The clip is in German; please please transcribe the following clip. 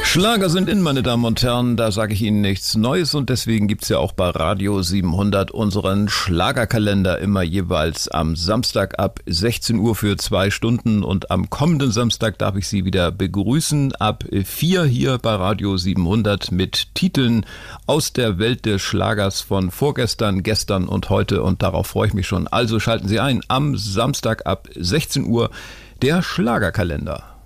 Schlager sind in, meine Damen und Herren, da sage ich Ihnen nichts Neues und deswegen gibt's ja auch bei Radio 700 unseren Schlagerkalender immer jeweils am Samstag ab 16 Uhr für 2 Stunden und am kommenden Samstag darf ich Sie wieder begrüßen ab 4 hier bei Radio 700 mit Titeln aus der Welt des Schlagers von vorgestern, gestern und heute und darauf freue ich mich schon. Also schalten Sie ein am Samstag ab 16 Uhr der Schlagerkalender.